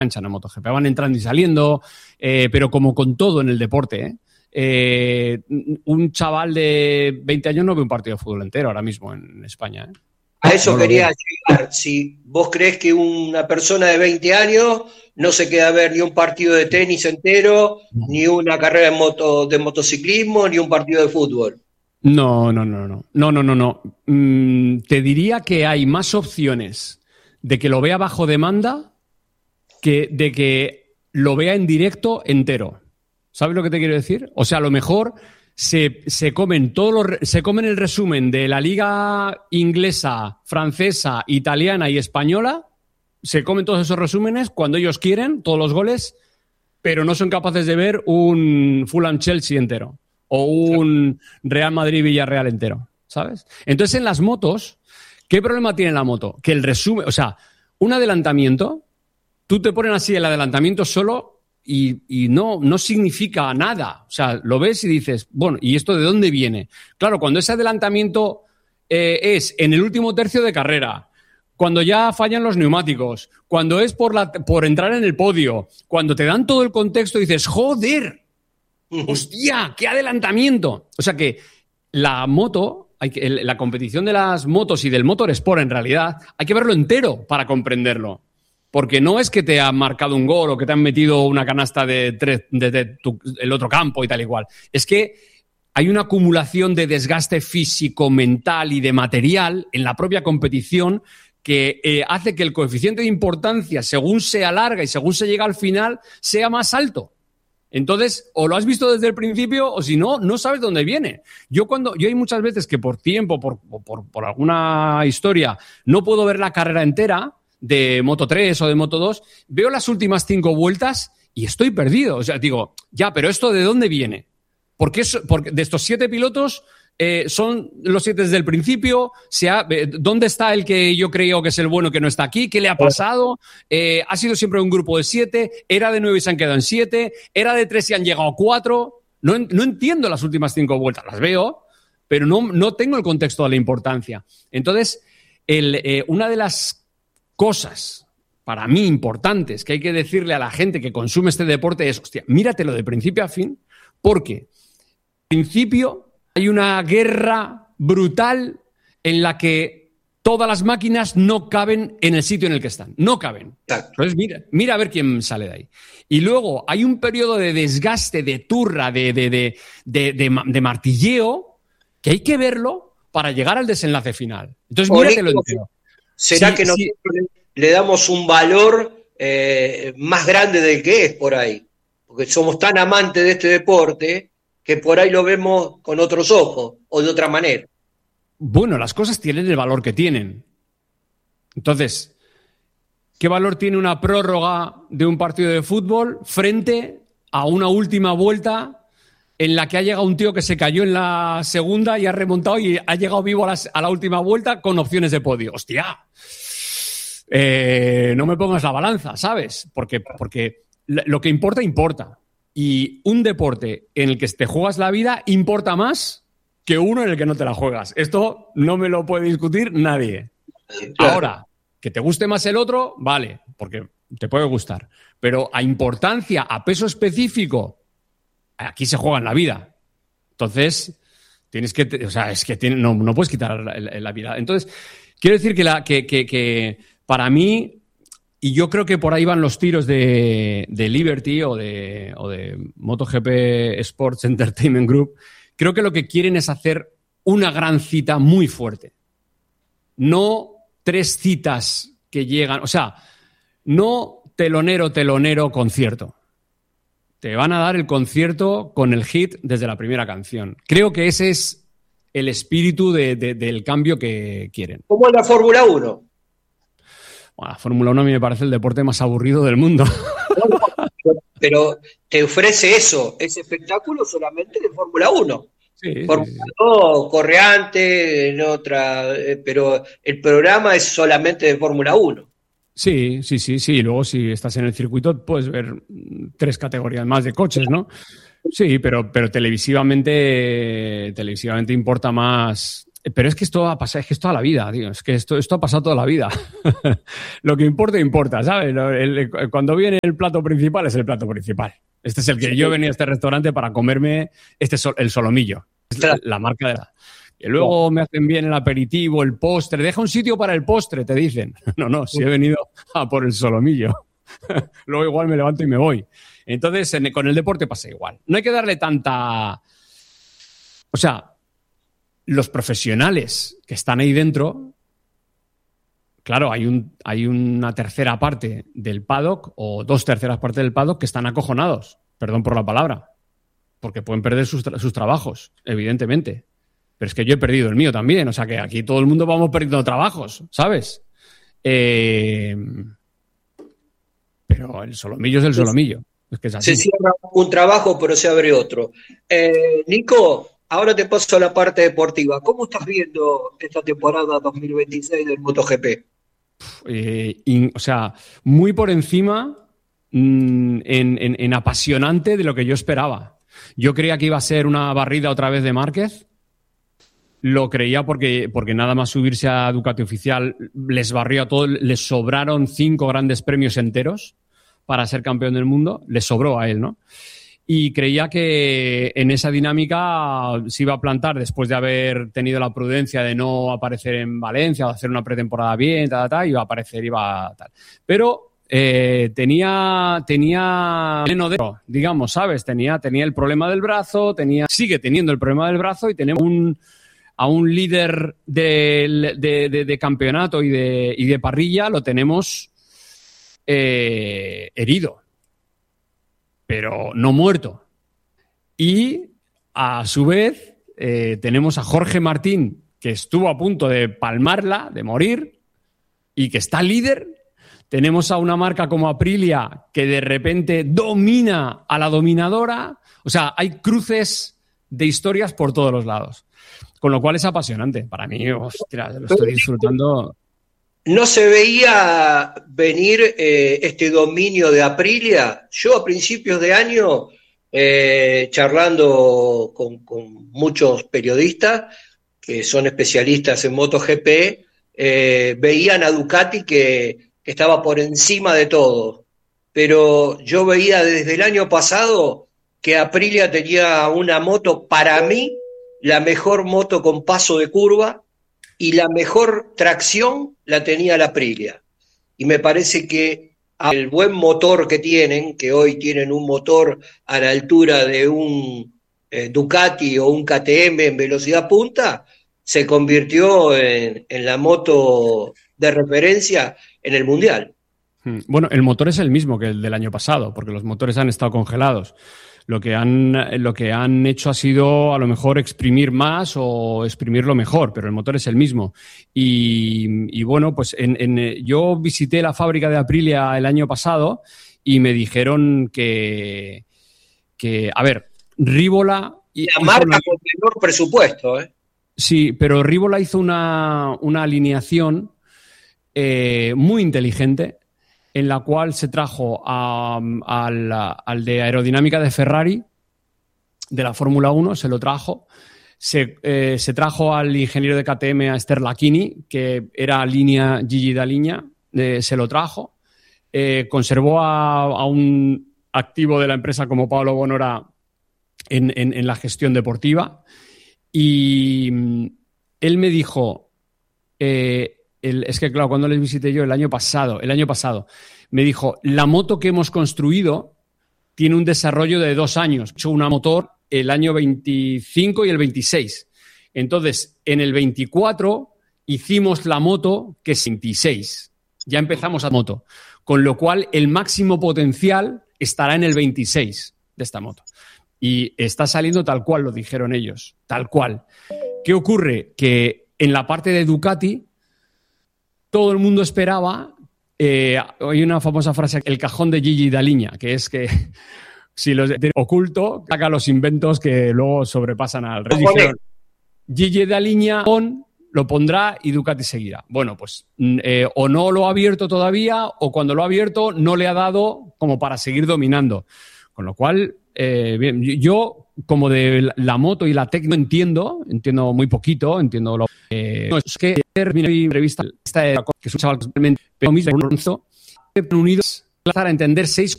enganchan a MotoGP. Van entrando y saliendo, pero como con todo en el deporte, un chaval de 20 años no ve un partido de fútbol entero ahora mismo en España. A eso quería llegar. Si vos crees que una persona de 20 años no se queda a ver ni un partido de tenis entero, ni una carrera de motociclismo, ni un partido de fútbol. No. Te diría que hay más opciones de que lo vea bajo demanda que de que lo vea en directo entero. ¿Sabes lo que te quiero decir? O sea, a lo mejor se comen el resumen de la liga inglesa, francesa, italiana y española, se comen todos esos resúmenes cuando ellos quieren, todos los goles, pero no son capaces de ver un Fulham-Chelsea entero o un Real Madrid-Villarreal entero, ¿sabes? Entonces, en las motos, ¿qué problema tiene la moto? Que el resumen, o sea, un adelantamiento, tú te ponen así el adelantamiento solo y no significa nada. O sea, lo ves y dices, bueno, ¿y esto de dónde viene? Claro, cuando ese adelantamiento es en el último tercio de carrera, cuando ya fallan los neumáticos, cuando es por entrar en el podio, cuando te dan todo el contexto y dices, ¡joder! ¡Hostia! ¡Qué adelantamiento! O sea que la moto, la competición de las motos y del motorsport en realidad, hay que verlo entero para comprenderlo. Porque no es que te han marcado un gol o que te han metido una canasta de el otro campo y tal y cual. Es que hay una acumulación de desgaste físico, mental y de material en la propia competición que hace que el coeficiente de importancia, según se alarga y según se llega al final, sea más alto. Entonces, o lo has visto desde el principio o si no, no sabes dónde viene. Yo hay muchas veces que por tiempo, por alguna historia, no puedo ver la carrera entera de Moto 3 o de Moto 2, veo las últimas 5 vueltas y estoy perdido. O sea, digo, ya, pero ¿esto de dónde viene? Porque de estos 7 pilotos son los 7 desde el principio. ¿Dónde está el que yo creo que es el bueno que no está aquí? ¿Qué le ha pasado? ¿Ha sido siempre un grupo de 7? ¿Era de 9 y se han quedado en 7? ¿Era de 3 y han llegado a 4? No entiendo las últimas 5 vueltas. Las veo, pero no tengo el contexto de la importancia. Entonces, una de las cosas para mí importantes que hay que decirle a la gente que consume este deporte es, hostia, míratelo de principio a fin, porque al principio hay una guerra brutal en la que todas las máquinas no caben en el sitio en el que están, no caben. Entonces mira a ver quién sale de ahí. Y luego hay un periodo de desgaste, de turra, de martilleo, que hay que verlo para llegar al desenlace final. Entonces míratelo entero. ¿Será que nosotros le damos un valor más grande del que es por ahí? Porque somos tan amantes de este deporte que por ahí lo vemos con otros ojos o de otra manera. Bueno, las cosas tienen el valor que tienen. Entonces, ¿qué valor tiene una prórroga de un partido de fútbol frente a una última vuelta en la que ha llegado un tío que se cayó en la segunda y ha remontado y ha llegado vivo a la última vuelta con opciones de podio? ¡Hostia! No me pongas la balanza, ¿sabes? Porque lo que importa, importa. Y un deporte en el que te juegas la vida importa más que uno en el que no te la juegas. Esto no me lo puede discutir nadie. Claro. Ahora, que te guste más el otro, vale, porque te puede gustar. Pero a importancia, a peso específico, aquí se juega en la vida. Entonces, tienes que... O sea, es que no puedes quitar la vida. Entonces, quiero decir que para mí... Y yo creo que por ahí van los tiros de Liberty o de MotoGP Sports Entertainment Group. Creo que lo que quieren es hacer una gran cita muy fuerte. No 3 citas que llegan... O sea, no telonero, concierto. Te van a dar el concierto con el hit desde la primera canción. Creo que ese es el espíritu del cambio que quieren. Como en la Fórmula 1. Bueno, la Fórmula 1 a mí me parece el deporte más aburrido del mundo. Pero te ofrece ese espectáculo solamente de Fórmula 1. Sí, Fórmula 2, corre antes, en otra, pero el programa es solamente de Fórmula 1. Sí. Luego si estás en el circuito puedes ver 3 categorías más de coches, ¿no? Sí, pero televisivamente importa más. Pero es que esto ha pasado, es que es toda la vida, tío. Es que esto ha pasado toda la vida. Lo que importa, ¿sabes? Cuando viene el plato principal, es el plato principal. Este es el que yo he venido a este restaurante para comerme el solomillo. Es la marca de la... Y luego me hacen bien el aperitivo, el postre. Deja un sitio para el postre, te dicen. No, si he venido a por el solomillo. Luego igual me levanto y me voy. Entonces, con el deporte pasa igual. No hay que darle tanta... O sea, los profesionales que están ahí dentro, claro, hay una tercera parte del paddock o 2/3 partes del paddock que están acojonados. Perdón por la palabra. Porque pueden perder sus trabajos, evidentemente. Pero es que yo he perdido el mío también. O sea, que aquí todo el mundo vamos perdiendo trabajos, ¿sabes? Pero el solomillo es el solomillo. Es que es así. Se cierra un trabajo, pero se abre otro. Nico, ahora te paso a la parte deportiva. ¿Cómo estás viendo esta temporada 2026 del MotoGP? O sea, muy por encima en apasionante de lo que yo esperaba. Yo creía que iba a ser una barrida otra vez de Márquez. Lo creía porque nada más subirse a Ducati oficial les barrió a todos, les sobraron 5 grandes premios enteros para ser campeón del mundo. Les sobró a él, ¿no? Y creía que en esa dinámica se iba a plantar después de haber tenido la prudencia de no aparecer en Valencia o hacer una pretemporada bien, iba a aparecer, tal. Pero tenía pleno de, digamos, ¿sabes? Tenía el problema del brazo, sigue teniendo el problema del brazo y tenemos a un líder de campeonato y de parrilla lo tenemos herido, pero no muerto. Y a su vez tenemos a Jorge Martín, que estuvo a punto de palmarla, de morir, y que está líder. Tenemos a una marca como Aprilia que de repente domina a la dominadora. O sea, hay cruces de historias por todos los lados. Con lo cual es apasionante. Para mí, ostras, lo estoy disfrutando. ¿No se veía venir este dominio de Aprilia? Yo a principios de año, charlando con muchos periodistas que son especialistas en MotoGP, veían a Ducati que estaba por encima de todo. Pero yo veía desde el año pasado que Aprilia tenía una moto, para mí, la mejor moto con paso de curva, y la mejor tracción la tenía la Aprilia. Y me parece que el buen motor que tienen, que hoy tienen un motor a la altura de un Ducati o un KTM en velocidad punta, se convirtió en la moto de referencia en el Mundial. Bueno, el motor es el mismo que el del año pasado, porque los motores han estado congelados. Lo que han hecho ha sido a lo mejor exprimir más o exprimirlo mejor, pero el motor es el mismo. Y bueno, pues yo visité la fábrica de Aprilia el año pasado y me dijeron que a ver, Rivola... La marca con menor presupuesto, ¿eh? Sí, pero Rivola hizo una alineación muy inteligente, en la cual se trajo al de aerodinámica de Ferrari, de la Fórmula 1, se lo trajo. Se trajo al ingeniero de KTM, a Sterlachini, que era línea Gigi Dall'Igna, se lo trajo. Conservó a un activo de la empresa como Paolo Bonora en la gestión deportiva. Y él me dijo... es que, claro, cuando les visité yo el año pasado, me dijo, la moto que hemos construido tiene un desarrollo de 2 años. He hecho una motor el año 25 y el 26. Entonces, en el 24 hicimos la moto que es 26. Ya empezamos a moto. Con lo cual, el máximo potencial estará en el 26 de esta moto. Y está saliendo tal cual, lo dijeron ellos. Tal cual. ¿Qué ocurre? Que en la parte de Ducati todo el mundo esperaba, hay una famosa frase, el cajón de Gigi Dall'Igna, que es que si los oculto, saca los inventos que luego sobrepasan al resto. Dijeron, Gigi Dall'Igna lo pondrá y Ducati seguirá. Bueno, pues o no lo ha abierto todavía o cuando lo ha abierto no le ha dado como para seguir dominando. Con lo cual, bien, yo como de la moto y la tecno entiendo muy poquito, entiendo lo no, es que mi entrevista esta era que es un chaval realmente pero mismo unidos para entender 6